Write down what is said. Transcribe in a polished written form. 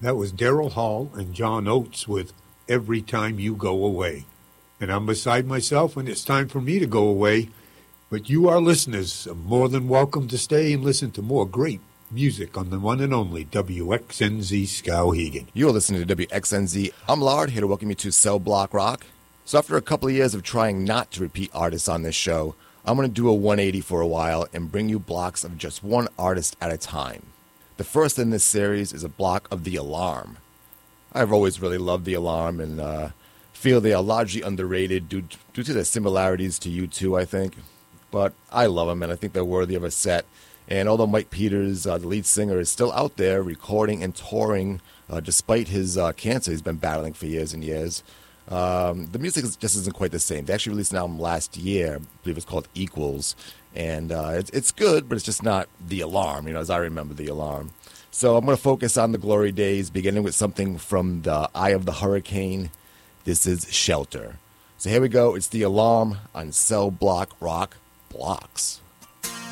That was Daryl Hall and John Oates with Every Time You Go Away. And I'm beside myself when it's time for me to go away. But you, our listeners, are more than welcome to stay and listen to more great music on the one and only WXNZ Skowhegan. You're listening to WXNZ. I'm Lard, here to welcome you to Cell Block Rock. So after a couple of years of trying not to repeat artists on this show, I'm going to do a 180 for a while and bring you blocks of just one artist at a time. The first in this series is a block of The Alarm. I've always really loved The Alarm and feel they are largely underrated due to their similarities to U2, I think. But I love them, and I think they're worthy of a set. And although Mike Peters, the lead singer, is still out there recording and touring despite his cancer he's been battling for years and years, the music just isn't quite the same. They actually released an album last year, I believe it's called Equals. And it's good, but it's just not The Alarm, as I remember The Alarm. So I'm going to focus on the glory days, beginning with something from the Eye of the Hurricane. This is Shelter. So here we go. It's The Alarm on Cell Block Rock Blocks.